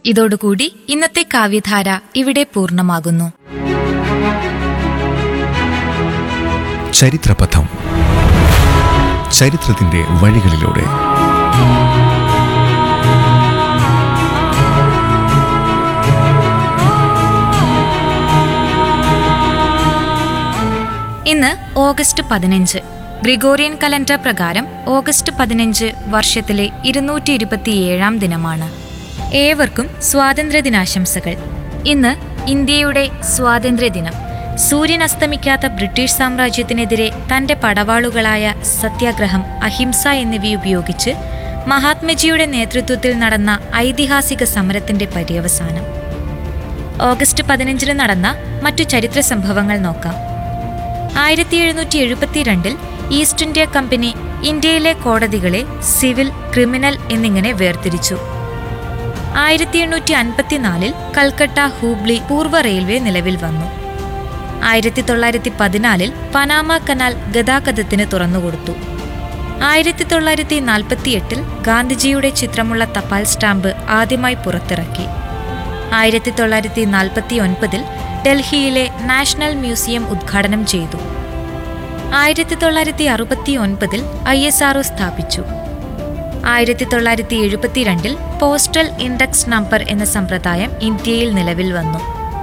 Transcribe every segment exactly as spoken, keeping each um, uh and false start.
ഇതോടുകൂടി ഇന്നത്തെ കാവ്യധാര ഇവിടെ പൂർണ്ണമാകുന്നു. ചരിത്രപഥം. ചരിത്രത്തിന്റെ വഴികളിലൂടെ ഇന്ന് ഓഗസ്റ്റ് പതിനഞ്ച്. ഗ്രിഗോറിയൻ കലണ്ടർ പ്രകാരം ഓഗസ്റ്റ് പതിനഞ്ച് വർഷത്തിലെ ഇരുന്നൂറ്റി ഇരുപത്തിയേഴാം ദിനമാണ്. ഏവർക്കും സ്വാതന്ത്ര്യദിനാശംസകൾ. ഇന്ന് ഇന്ത്യയുടെ സ്വാതന്ത്ര്യദിനം. സൂര്യൻ അസ്തമിക്കാത്ത ബ്രിട്ടീഷ് സാമ്രാജ്യത്തിനെതിരെ തന്റെ പടവാളുകളായ സത്യാഗ്രഹം, അഹിംസ എന്നിവയുപയോഗിച്ച് മഹാത്മജിയുടെ നേതൃത്വത്തിൽ നടന്ന ഐതിഹാസിക സമരത്തിന്റെ പര്യവസാനം. ഓഗസ്റ്റ് പതിനഞ്ചിന് നടന്ന മറ്റു ചരിത്ര സംഭവങ്ങൾ നോക്കാം. ആയിരത്തി എഴുന്നൂറ്റി എഴുപത്തിരണ്ടിൽ ഈസ്റ്റ് ഇന്ത്യ കമ്പനി ഇന്ത്യയിലെ കോടതികളെ സിവിൽ, ക്രിമിനൽ എന്നിങ്ങനെ വേർതിരിച്ചു. ആയിരത്തി എണ്ണൂറ്റി അൻപത്തിനാലിൽ കൽക്കട്ട ഹൂബ്ലി പൂർവ്വ റെയിൽവേ നിലവിൽ വന്നു. ആയിരത്തി തൊള്ളായിരത്തി പതിനാലിൽ പനാമ കനാൽ ഗതാഗതത്തിന് തുറന്നുകൊടുത്തു. ആയിരത്തി തൊള്ളായിരത്തി നാൽപ്പത്തിയെട്ടിൽ ഗാന്ധിജിയുടെ ചിത്രമുള്ള തപാൽ സ്റ്റാമ്പ് ആദ്യമായി പുറത്തിറക്കി. ആയിരത്തി തൊള്ളായിരത്തി നാൽപ്പത്തി ഒൻപതിൽ ഡൽഹിയിലെ നാഷണൽ മ്യൂസിയം ഉദ്ഘാടനം ചെയ്തു. ആയിരത്തി തൊള്ളായിരത്തി അറുപത്തി ഒൻപതിൽ ഐ എസ് ആർ ഒ സ്ഥാപിച്ചു. ആയിരത്തി തൊള്ളായിരത്തി എഴുപത്തിരണ്ടിൽ പോസ്റ്റൽ ഇൻഡെക്സ് നമ്പർ എന്ന സമ്പ്രദായം ഇന്ത്യയിൽ നിലവിൽ വന്നു.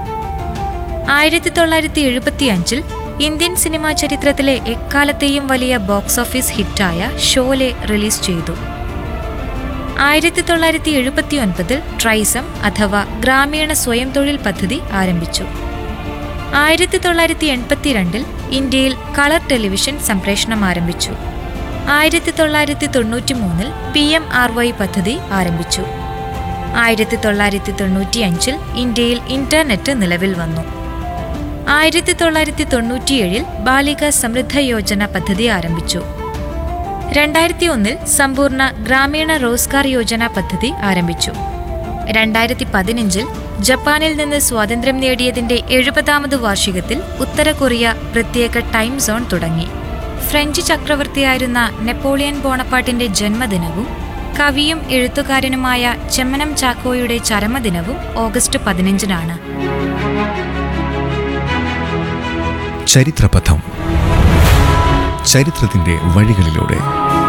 ആയിരത്തി തൊള്ളായിരത്തി എഴുപത്തി അഞ്ചിൽ ഇന്ത്യൻ സിനിമാ ചരിത്രത്തിലെ എക്കാലത്തെയും വലിയ ബോക്സ് ഓഫീസ് ഹിറ്റായ ഷോലെ റിലീസ് ചെയ്തു. ആയിരത്തി തൊള്ളായിരത്തി എഴുപത്തി ഒൻപതിൽ ട്രൈസം അഥവാ ഗ്രാമീണ സ്വയം തൊഴിൽ പദ്ധതി ആരംഭിച്ചു. ആയിരത്തി തൊള്ളായിരത്തി എൺപത്തിരണ്ടിൽ ഇന്ത്യയിൽ കളർ ടെലിവിഷൻ സംപ്രേഷണം ആരംഭിച്ചു. ആയിരത്തി തൊള്ളായിരത്തി തൊണ്ണൂറ്റി മൂന്നിൽ പി എം ആർ വൈ പദ്ധതി ആരംഭിച്ചു. ആയിരത്തി തൊള്ളായിരത്തി തൊണ്ണൂറ്റി അഞ്ചിൽ ഇന്ത്യയിൽ ഇന്റർനെറ്റ് നിലവിൽ വന്നു. ആയിരത്തി തൊള്ളായിരത്തി തൊണ്ണൂറ്റിയേഴിൽ ബാലിക സമൃദ്ധ യോജന പദ്ധതി ആരംഭിച്ചു. രണ്ടായിരത്തി ഒന്നിൽ സമ്പൂർണ്ണ ഗ്രാമീണ റോസ്ഗാർ യോജന പദ്ധതി ആരംഭിച്ചു. രണ്ടായിരത്തി പതിനഞ്ചിൽ ജപ്പാനിൽ നിന്ന് സ്വാതന്ത്ര്യം നേടിയതിന്റെ എഴുപതാമത് വാർഷികത്തിൽ ഉത്തര കൊറിയ പ്രത്യേക ടൈം സോൺ തുടങ്ങി. ഫ്രഞ്ച് ചക്രവർത്തിയായിരുന്ന നെപ്പോളിയൻ ബോണപ്പാർട്ടിന്റെ ജന്മദിനവും കവിയും എഴുത്തുകാരനുമായ ചെമ്മനം ചാക്കോയുടെ ചരമദിനവും ഓഗസ്റ്റ് പതിനഞ്ചിനാണ്. ചരിത്രപഥം. ചരിത്രത്തിന്റെ വഴികളിലൂടെ